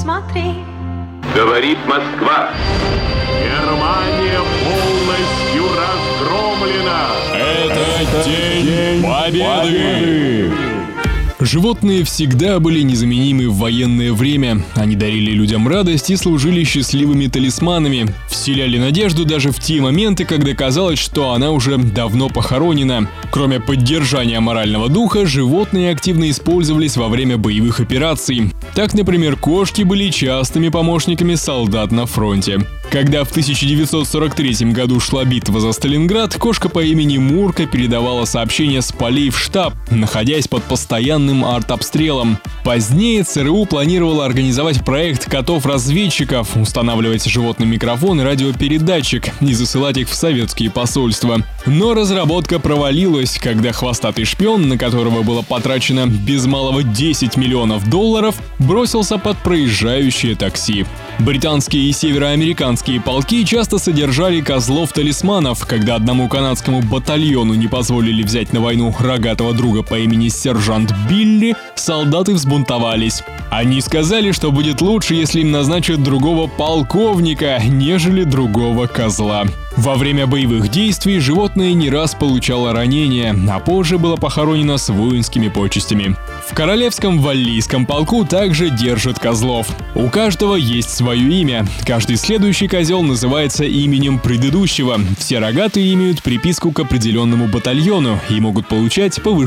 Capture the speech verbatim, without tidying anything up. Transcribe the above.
смотри. Говорит Москва. Германия полностью разгромлена. Это день победы! Животные всегда были незаменимы в военное время. Они дарили людям радость и служили счастливыми талисманами. Вселяли надежду даже в те моменты, когда казалось, что она уже давно похоронена. Кроме поддержания морального духа, животные активно использовались во время боевых операций. Так, например, кошки были частыми помощниками солдат на фронте. Когда в тысяча девятьсот сорок третьем году шла битва за Сталинград, кошка по имени Мурка передавала сообщения с полей в штаб, находясь под постоянным артобстрелом. Позднее ЦРУ планировало организовать проект котов-разведчиков, устанавливать животным микрофон и радиопередатчик и засылать их в советские посольства. Но разработка провалилась, когда хвостатый шпион, на которого было потрачено без малого десять миллионов долларов, бросился под проезжающее такси. Британские и североамериканские полки часто содержали козлов-талисманов. Когда одному канадскому батальону не позволили взять на войну рогатого друга по имени сержант Билли, солдаты взбунтовались. Они сказали, что будет лучше, если им назначат другого полковника, нежели другого козла. Во время боевых действий животное не раз получало ранения, а позже было похоронено с воинскими почестями. В Королевском Валлийском полку также держат козлов. У каждого есть свое имя. Каждый следующий козел называется именем предыдущего. Все рогатые имеют приписку к определенному батальону и могут получать повышение